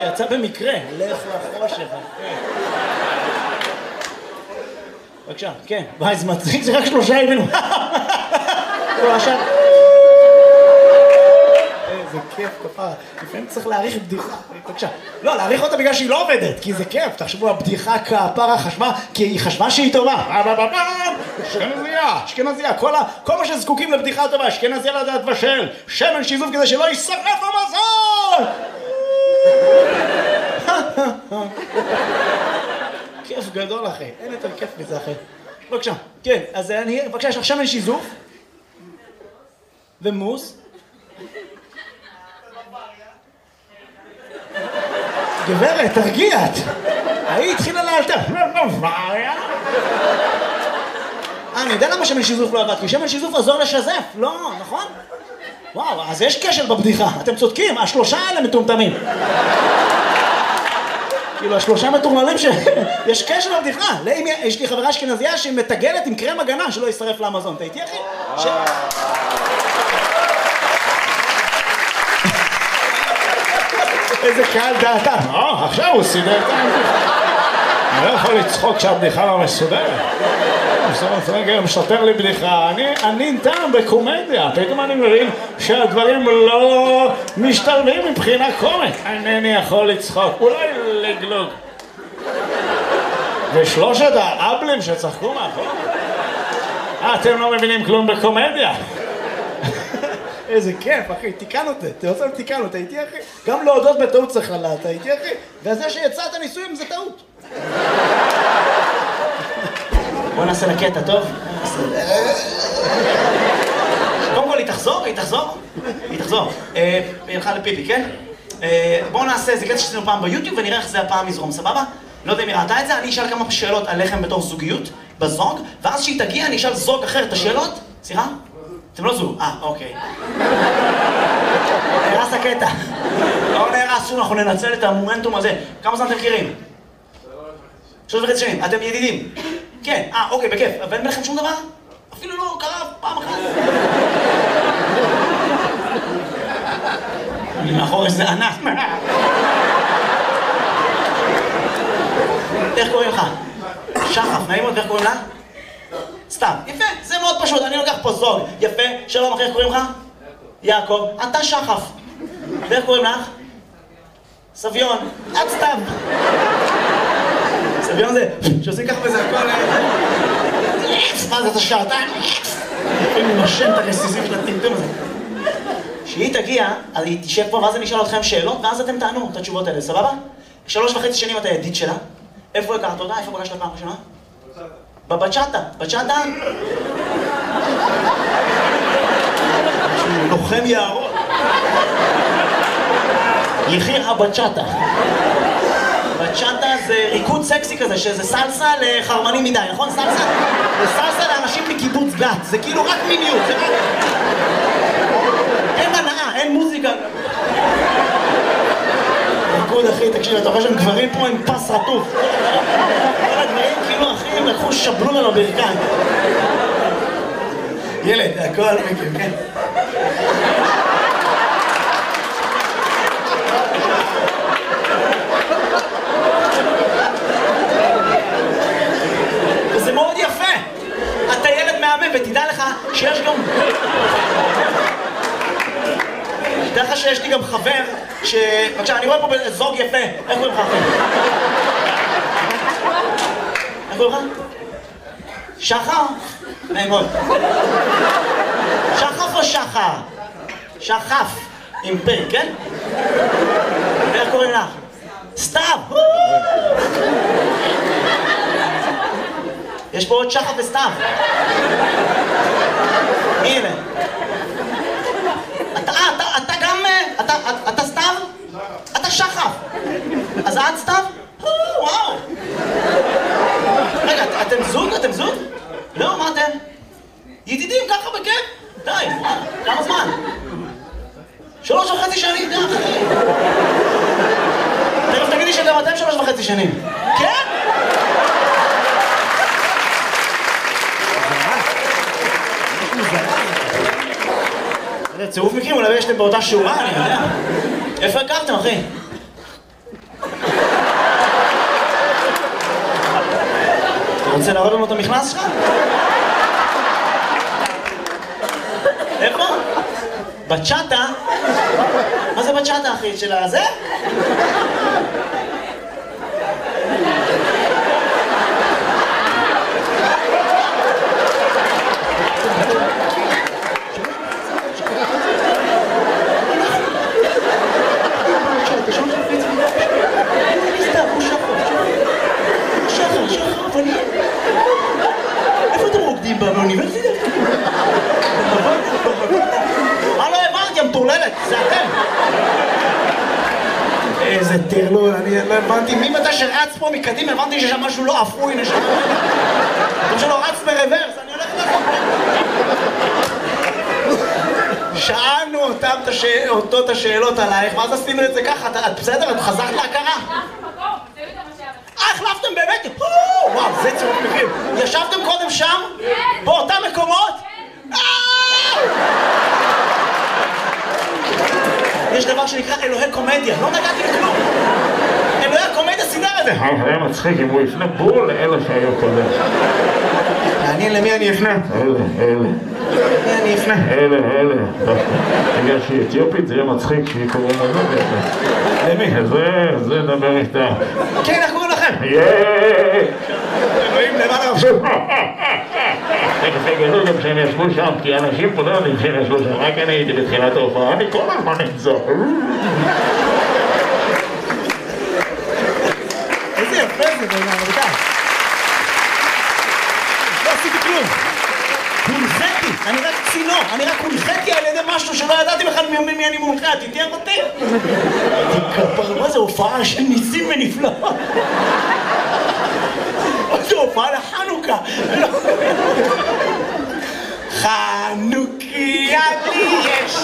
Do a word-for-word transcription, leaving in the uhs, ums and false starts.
יצא במקרה, לך לחושך. בבקשה, כן. וואי, זה מצחיק, זה רק שלושה ימינו. עכשיו... איזה כיף, כפרה. לפעמים צריך להעריך בדיחה. בבקשה. לא, להעריך אותה בגלל שהיא לא עובדת, כי זה כיף. תחשבו, הבדיחה כפרה חשבה, כי היא חשבה שהיא טובה. אשכנזייה, אשכנזייה. כל מה שזקוקים לבדיחה טובה, אשכנזייה לדעת בשל. שמן שיזוף כדי שלא יישרף המזון! כיף גדול אחי, אין יותר כיף מזה אחי. בבקשה, כן, אז אני, בבקשה, יש לך שמן שיזוף ומוס. גברת, תרגיעת. היא התחילה לאלתר. אה, אני יודע למה שמן שיזוף לא עבד, כי שמן שיזוף עזור לשזף, לא, נכון? וואו, אז יש קשר בבדיחה, אתם צודקים, השלושה האלה מטומטמים. כאילו, השלושה מטורללים ש... יש קשר בבדיחה. יש לי חברה אשכנזייה שמתגלת עם קרם הגנה שלא ישרף לאמזון. אתה איתי, אחי? איזה קהל דעתה. אה, עכשיו הוא סידר את הבדיחה. אני לא יכול לצחוק שהבדיחה לא מסודרת. בסוף רגע משתר לי בדיחה, אני טעם בקומדיה, פתאום אני מבין שהדברים לא משתלבים מבחינה קומית. אינני יכול לצחוק, אולי לגלוג. ושלושת האבלים שצחקו מאחור. אתם לא מבינים כלום בקומדיה. איזה כיף, אחי, תיקנו את זה, אתה רוצה תיקנו, אתה איתי, אחי? גם להודות בטעות צריך לדעת, אתה איתי, אחי? וזה שיצאת ניסויים זה טעות. בוא נעשה לקטע, טוב? קודם כל, היא תחזור, היא תחזור, היא תחזור. היא הלכה לפיפי, כן? בואו נעשה איזה קטע שעשינו פעם ביוטיוב ונראה איך זה הפעם יזרום, סבבה? לא יודע אם היא ראתה את זה, אני אשאל כמה שאלות עליכם בתור זוגיות, בזוג, ואז שהיא תגיע אני אשאל זוג אחר את השאלות. סליחה? אתם לא זוג. אה, אוקיי. נהרס הקטע. לא נהרס, שוב, אנחנו ננצל את המומנטום הזה. כמה זמן אתם מכירים? שלוש וחצי שנים. אתם ידידים? כן, אה, אוקיי, בכיף. ואין ביניכם שום דבר? אפילו לא קרה פעם אחת. אני מאחור איזה ענף. איך קוראים לך? שחף, נעים מאוד, איך קוראים לה? סתם, יפה, זה מאוד פשוט, אני לוקח פה זוג. יפה, שלום אחי, איך קוראים לך? יעקב. אתה שחף. ואיך קוראים לך? סביון. את סתם. סביון זה, שעושים ככה וזה הכל... מה זה, אתה שעתיים? אני נושם את הרסיסים של הטמטום הזה. כשהיא תגיע, היא תשב פה ואז אני אשאל אתכם שאלות ואז אתם תענו את התשובות האלה, סבבה? שלוש וחצי שנים אתה ידיד שלה. איפה הכרת אותה? איפה פגשת פעם ראשונה? בבצ'אטה. בצ'אטה? שהוא לוחם יערות. יחיר הבצ'אטה. בצ'אטה זה ריקוד סקסי כזה, שזה סלסה לחרמנים מדי, נכון? סלסה? זה סלסה לאנשים מקיבוץ גת, זה כאילו רק מיניות, זה רק... אין הנאה, אין מוזיקה. ריקוד אחי, תקשיב, אתה רואה שהם גברים פה עם פס רטוף. כל הדברים כאילו אחי, הם לקחו שבלון על הברכיים. ילד, הכל מכיר, כן? וזה מאוד יפה. אתה ילד מהמם ותדע לך שיש גם... תדע לך שיש לי גם חבר ש... בבקשה, אני רואה פה זוג יפה. איך קוראים לך אחי? איך קוראים לך? שחר? נעים מאוד. שחף או שחר? שחף. עם פ', כן? ואיך קוראים לך? סתיו! יש פה עוד שחף וסתיו. מי אלה? אתה, אתה, אתה גם... אתה, אתה סתיו? אתה שחף. אז את סתיו? וואו. רגע, אתם זוג? אתם זוג? לא, מה אתם? ידידים ככה בכיף? די, וואו. כמה זמן? שלוש וחצי שנים, די אחי. תכף תגידי שגם אתם שלוש וחצי שנים. כן? זה צירוף מקרים, אולי יש אתם באותה שורה, אני יודע. איפה הכרתם, אחי? רוצה להראות לנו את המכנס שלך? איפה? בצ'אטה? מה זה בצ'אטה, אחי? של הזה? איפה אתם רוקדים באוניברסיטה? מה לא הבנתי, המטורללת, זה אתם. איזה טרלול, אני לא הבנתי, מי מתי שרץ פה מקדים, הבנתי שיש שם משהו לא אפוי, נשמע. כמו שלא רץ ברוורס, אני הולך לעשות. שאלנו אותו את השאלות עלייך, ואז עשינו את זה ככה, את בסדר? את חזרת להכרה? אה, החלפתם באמת? וואו, זה צירוף מקרים. ישבתם קודם שם? באותם מקומות? יש דבר שנקרא אלוהי קומדיה, לא נגעתי לכלום. אלוהי הקומדיה סידר את זה. היה מצחיק אם הוא יפנה בול לאלה שהיו קודם. מעניין למי אני אפנה? אלה, אלה. למי אני אפנה? אלה, אלה. בגלל שהיא אתיופית זה יהיה מצחיק שהיא קוראים לזה. למי? זה, זה דבר איתה. כן, איך קוראים לכם? יאיי! אלוהים למעלה עכשיו. תכף יגלו גם שהם ישבו שם, כי אנשים פה לא יודעים שהם ישבו שם, רק אני הייתי בתחילת ההופעה, אני כל הזמן נמצא. איזה יפה זה בעיניי, רבותיי. לא עשיתי כלום. הונחיתי, אני רק צינור, אני רק הונחיתי על ידי משהו שלא ידעתי בכלל מי אני מונחה, תתייח אותי. תתכפר, מה זה הופעה של ניסים ונפלאות? מה זה הופעה לחנוכה? חנוכיה לי יש